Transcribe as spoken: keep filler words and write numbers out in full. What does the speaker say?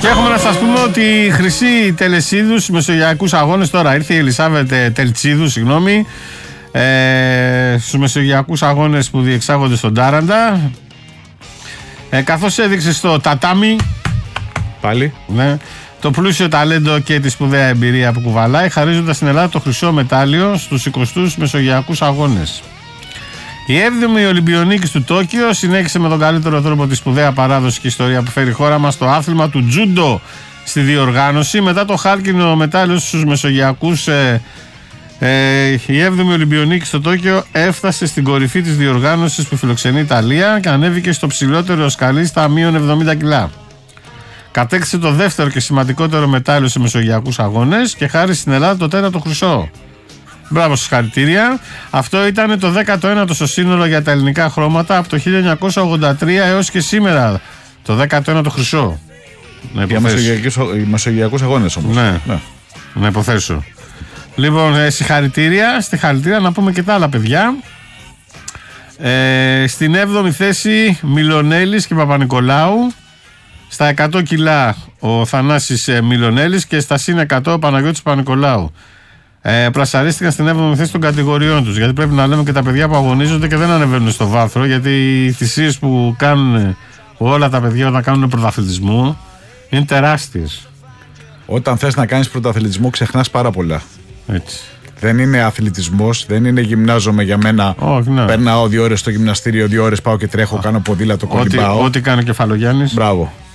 Και έχουμε να σας πούμε ότι η Χρυσή Τελεσίδου στους Μεσογειακούς Αγώνες, τώρα ήρθε η Ελισάβετ Τελτσίδου, συγγνώμη, ε, στους Μεσογειακούς Αγώνες που διεξάγονται στον Τάραντα, ε, καθώς έδειξε στο τατάμι πάλι ναι, το πλούσιο ταλέντο και τη σπουδαία εμπειρία που κουβαλάει, χαρίζοντας στην Ελλάδα το χρυσό μετάλλιο στους εικοστούς Μεσογειακούς Αγώνες. Η έβδομη Ολυμπιονίκης του Τόκιο συνέχισε με τον καλύτερο τρόπο τη σπουδαία παράδοση και ιστορία που φέρει η χώρα μας στο άθλημα του τζούντο στη διοργάνωση. Μετά το χάλκινο μετάλλιο στους Μεσογειακούς, ε, ε, η έβδομη Ολυμπιονίκης στο Τόκιο έφτασε στην κορυφή της διοργάνωσης που φιλοξενεί η Ιταλία και ανέβηκε στο ψηλότερο σκαλί στα μείον εβδομήντα κιλά. Κατέκτησε το δεύτερο και σημαντικότερο μετάλλιο σε Μεσογειακούς Αγώνες και χάρισε στην Ελλάδα το τέταρτο χρυσό. Μπράβο, συγχαρητήρια. Αυτό ήταν το δέκατο ένατο στο σύνολο για τα ελληνικά χρώματα από το χίλια εννιακόσια ογδόντα τρία έως και σήμερα. Το δέκατο ένατο χρυσό. Για Μεσογειακούς Αγώνες όμως. Ναι, ναι. Να υποθέσω. Λοιπόν, ε, συγχαρητήρια. Στη χαρητήρια να πούμε και τα άλλα παιδιά. Ε, στην έβδομη θέση Μιλονέλης και Παπα-Νικολάου. Στα εκατό κιλά ο Θανάσης ε, Μιλονέλης και στα συν εκατό ο Παναγιώτης Παπα-Νικολάου. Ε, πλασαρίστηκαν στην έβδομη θέση των κατηγοριών τους. Γιατί πρέπει να λέμε και τα παιδιά που αγωνίζονται και δεν ανεβαίνουν στο βάθρο. Γιατί οι θυσίες που κάνουν όλα τα παιδιά όταν κάνουν πρωταθλητισμό είναι τεράστιες. Όταν θες να κάνεις πρωταθλητισμό, ξεχνάς πάρα πολλά. Έτσι. Δεν είναι αθλητισμός, δεν είναι γυμνάζομαι για μένα. Όχι, ναι. Περνάω δύο ώρες στο γυμναστήριο, δύο ώρες πάω και τρέχω, κάνω ποδήλατο, κολυμπάω. Ό,τι κάνει ο Κεφαλογιάννης. Μπράβο.